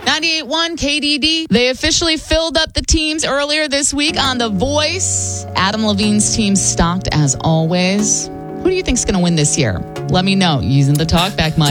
98.1 KDD. They officially filled up the teams earlier this week on The Voice. Adam Levine's team stocked as always. Who do you think's going to win this year? Let me know using the talkback mic.